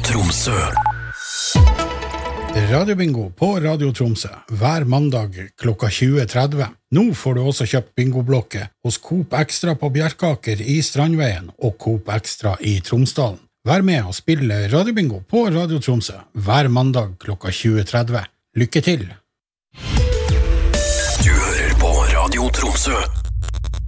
Tromsø. Radiobingo på Radio Tromsø hver mandag klokka 20.30. Nå får du også kjøpt bingoblokke hos Coop Extra på Bjerkaker i Strandveien og Coop Extra i Tromsdalen. Vær med og spille Radiobingo på Radio Tromsø hver mandag klokka 20.30. Lykke til! Du hører på Radio Tromsø.